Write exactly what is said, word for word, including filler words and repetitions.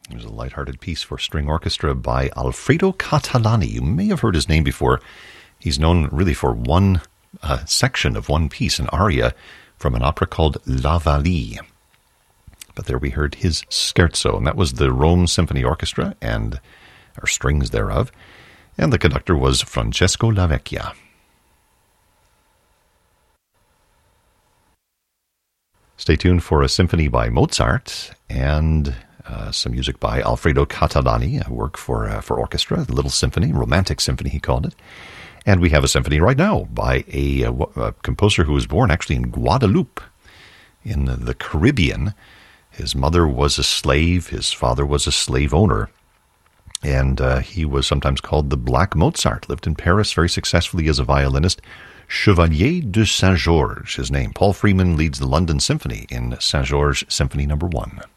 It was a lighthearted piece for string orchestra by Alfredo Catalani. You may have heard his name before. He's known really for one uh, section of one piece, an aria from an opera called La Vallee. But there we heard his scherzo, and that was the Rome Symphony Orchestra, and or strings thereof, and the conductor was Francesco Lavecchia. Stay tuned for a symphony by Mozart and uh, some music by Alfredo Catalani, a work for uh, for orchestra, a little symphony, romantic symphony he called it. And we have a symphony right now by a, a, a composer who was born actually in Guadeloupe, in the Caribbean. His mother was a slave, his father was a slave owner, and uh, he was sometimes called the Black Mozart, lived in Paris very successfully as a violinist. Chevalier de Saint-Georges, his name. Paul Freeman leads the London Symphony in Saint-Georges Symphony Number One.